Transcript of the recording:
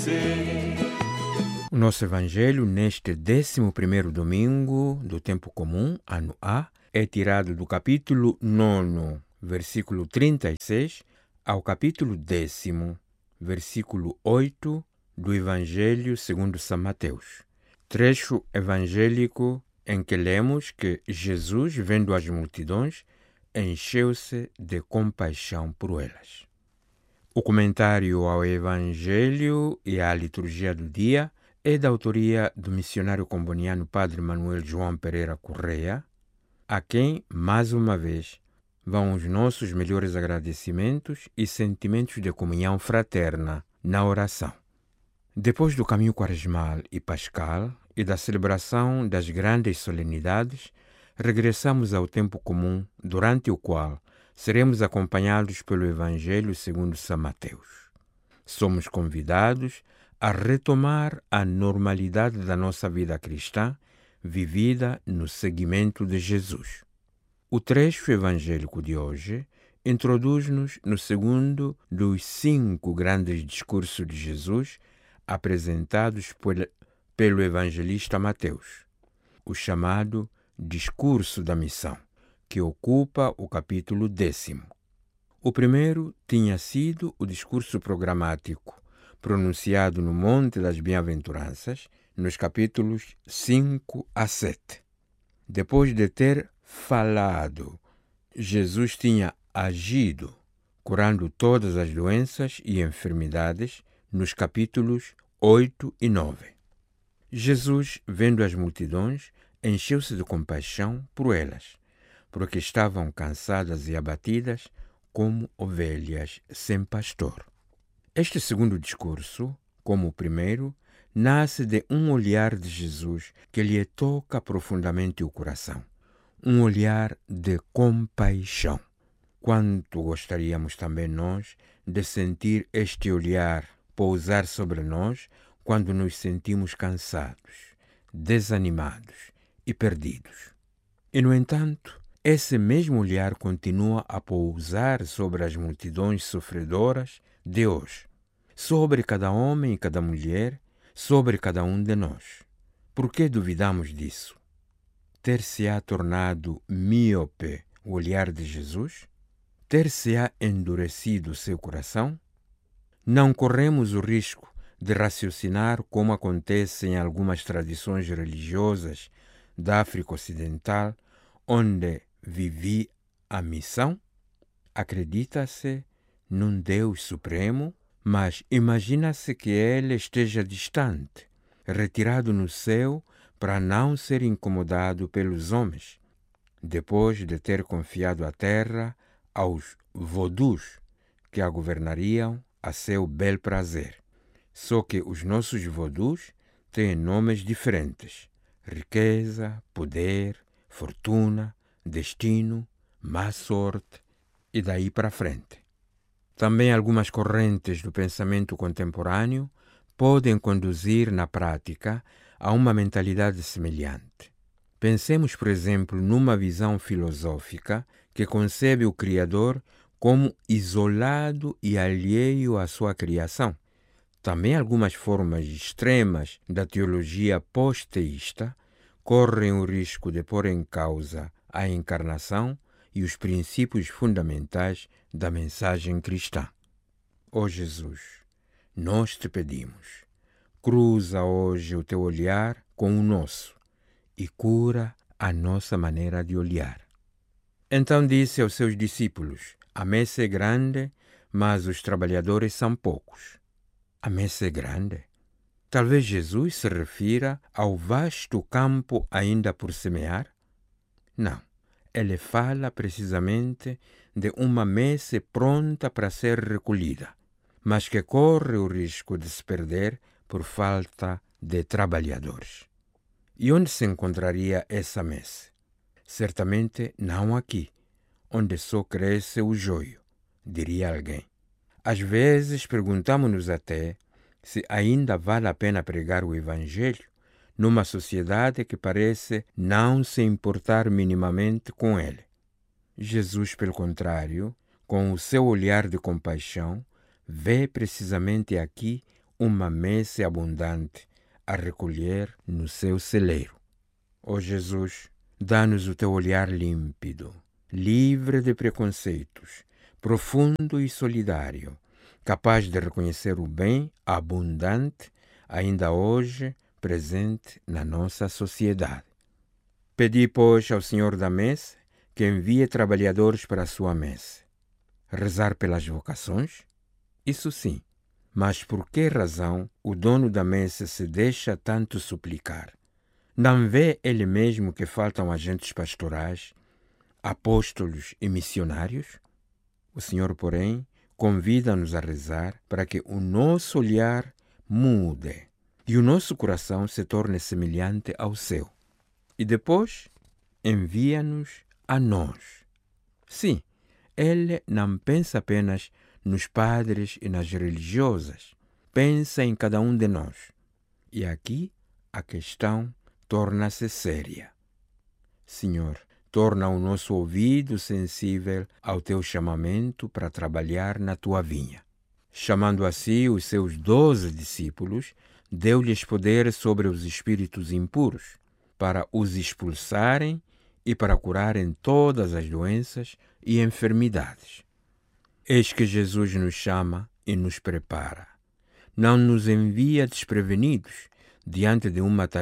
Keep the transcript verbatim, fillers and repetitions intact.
você. O nosso evangelho neste décimo primeiro domingo do tempo comum, ano A, é tirado do capítulo nono, versículo trinta e seis, ao capítulo décimo, versículo oito, do Evangelho segundo São Mateus. Trecho evangélico em que lemos que Jesus, vendo as multidões, encheu-se de compaixão por elas. O comentário ao Evangelho e à liturgia do dia é da autoria do missionário comboniano Padre Manuel João Pereira Correia, a quem, mais uma vez, vão os nossos melhores agradecimentos e sentimentos de comunhão fraterna na oração. Depois do caminho quaresmal e pascal e da celebração das grandes solenidades, regressamos ao tempo comum, durante o qual seremos acompanhados pelo Evangelho segundo São Mateus. Somos convidados a retomar a normalidade da nossa vida cristã, vivida no seguimento de Jesus. O trecho evangélico de hoje introduz-nos no segundo dos cinco grandes discursos de Jesus apresentados pelo evangelista Mateus, o chamado Discurso da Missão, que ocupa o capítulo décimo. O primeiro tinha sido o discurso programático, pronunciado no Monte das Bem-aventuranças, nos capítulos cinco a sete. Depois de ter falado, Jesus tinha agido, curando todas as doenças e enfermidades, nos capítulos oito e nove. Jesus, vendo as multidões, encheu-se de compaixão por elas, porque estavam cansadas e abatidas como ovelhas sem pastor. Este segundo discurso, como o primeiro, nasce de um olhar de Jesus que lhe toca profundamente o coração. Um olhar de compaixão. Quanto gostaríamos também nós de sentir este olhar pousar sobre nós quando nos sentimos cansados, desanimados e perdidos. E, no entanto, esse mesmo olhar continua a pousar sobre as multidões sofredoras de hoje, sobre cada homem e cada mulher, sobre cada um de nós. Por que duvidamos disso? Ter-se-á tornado míope o olhar de Jesus? Ter-se-á endurecido o seu coração? Não corremos o risco de raciocinar como acontece em algumas tradições religiosas da África Ocidental, onde vivi a missão? Acredita-se num Deus supremo, mas imagina-se que ele esteja distante, retirado no céu para não ser incomodado pelos homens, depois de ter confiado a terra aos vodus que a governariam a seu bel prazer. Só que os nossos vodus têm nomes diferentes: riqueza, poder, fortuna, destino, má sorte e daí para frente. Também algumas correntes do pensamento contemporâneo podem conduzir na prática a uma mentalidade semelhante. Pensemos, por exemplo, numa visão filosófica que concebe o Criador como isolado e alheio à sua criação. Também algumas formas extremas da teologia pós-teísta correm o risco de pôr em causa a encarnação e os princípios fundamentais da mensagem cristã. Ó Jesus, nós te pedimos, cruza hoje o teu olhar com o nosso e cura a nossa maneira de olhar. Então disse aos seus discípulos: a messe é grande, mas os trabalhadores são poucos. A messe é grande? Talvez Jesus se refira ao vasto campo ainda por semear? Não, ele fala precisamente de uma messe pronta para ser recolhida, mas que corre o risco de se perder por falta de trabalhadores. E onde se encontraria essa messe? Certamente não aqui, onde só cresce o joio, diria alguém. Às vezes perguntamos-nos até se ainda vale a pena pregar o Evangelho numa sociedade que parece não se importar minimamente com ele. Jesus, pelo contrário, com o seu olhar de compaixão, vê precisamente aqui uma messe abundante a recolher no seu celeiro. Ó Jesus, dá-nos o teu olhar límpido, livre de preconceitos, profundo e solidário, capaz de reconhecer o bem abundante ainda hoje presente na nossa sociedade. Pedi, pois, ao Senhor da Messe que envie trabalhadores para a sua messe. Rezar pelas vocações? Isso sim. Mas por que razão o dono da messe se deixa tanto suplicar? Não vê ele mesmo que faltam agentes pastorais, apóstolos e missionários? O Senhor, porém, convida-nos a rezar para que o nosso olhar mude e o nosso coração se torne semelhante ao seu. E depois envia-nos a nós. Sim, ele não pensa apenas nos padres e nas religiosas, pensa em cada um de nós. E aqui a questão torna-se séria. Senhor, torna o nosso ouvido sensível ao teu chamamento para trabalhar na tua vinha. Chamando assim os seus doze discípulos, deu-lhes poder sobre os espíritos impuros, para os expulsarem e para curarem todas as doenças e enfermidades. Eis que Jesus nos chama e nos prepara. Não nos envia desprevenidos diante de uma tarefa